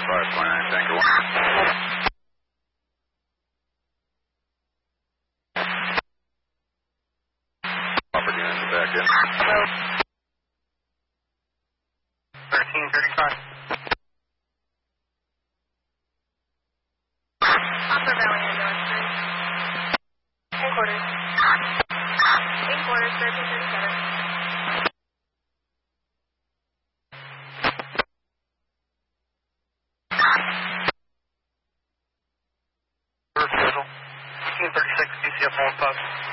529, Tango 1. Upper units back in. 1335. Upper Valley Ambulance 3. Headquarters. Headquarters, 1337. Schedule. 1536, DCF 1 5.